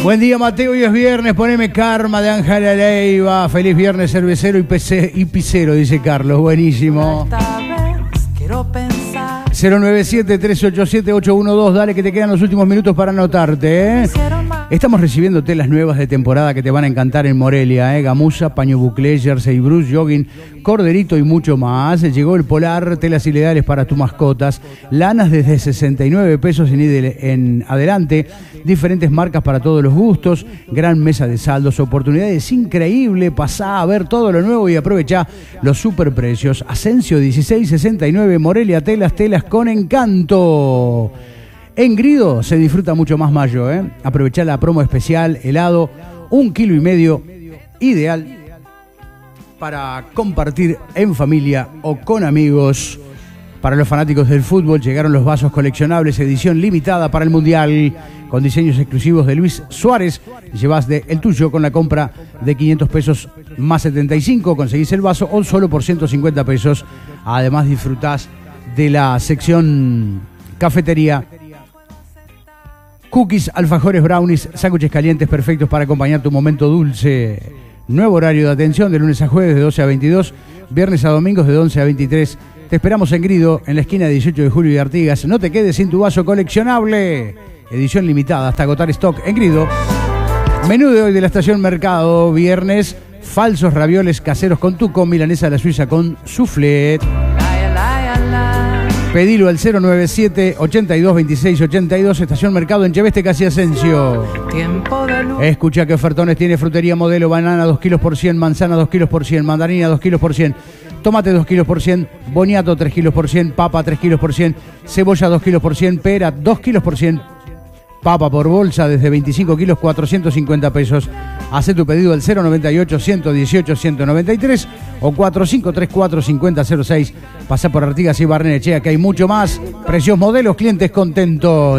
Buen día, Mateo, hoy es viernes, poneme Karma de Ángela Leiva. Feliz viernes, cervecero y pisero, dice Carlos, buenísimo. 097-387-812, dale que te quedan los últimos minutos para anotarte, ¿eh? Estamos recibiendo telas nuevas de temporada que te van a encantar en Morelia, ¿eh? Gamuza, paño buclé, jersey bruce, jogging, corderito y mucho más. Llegó el Polar, telas ideales para tus mascotas, lanas desde 69 pesos en adelante, diferentes marcas para todos los gustos, gran mesa de saldos, oportunidades increíbles. Pasá a ver todo lo nuevo y aprovechá los superprecios. Asensio 1669, Morelia, telas con encanto. En Grido se disfruta mucho más mayo, ¿eh? Aprovechá la promo especial, helado, 1,5 kilos, ideal para compartir en familia o con amigos. Para los fanáticos del fútbol llegaron los vasos coleccionables, edición limitada para el Mundial, con diseños exclusivos de Luis Suárez. Llevas el tuyo con la compra de 500 pesos más 75, conseguís el vaso o solo por 150 pesos. Además disfrutás de la sección cafetería, cookies, alfajores, brownies, sándwiches calientes perfectos para acompañar tu momento dulce. Nuevo horario de atención de lunes a jueves de 12 a 22, viernes a domingos de 11 a 23. Te esperamos en Grido, en la esquina de 18 de Julio y Artigas. No te quedes sin tu vaso coleccionable. Edición limitada hasta agotar stock en Grido. Menú de hoy de la Estación Mercado, viernes, falsos ravioles caseros con tuco, milanesa de la Suiza con soufflet. Pedilo al 097-822682, Estación Mercado en Cheveste, Casi Asensio. Escucha qué ofertones tiene Frutería Modelo: banana 2 kilos por 100, manzana 2 kilos por 100, mandarina 2 kilos por 100, tomate 2 kilos por 100, boniato 3 kilos por 100, papa 3 kilos por 100, cebolla 2 kilos por 100, pera 2 kilos por 100, papa por bolsa desde 25 kilos, 450 pesos. Hacé tu pedido al 098-118-193 o 4534-5006. Pasá por Artigas y Barnechea, que hay mucho más. Precios, modelos, clientes contentos.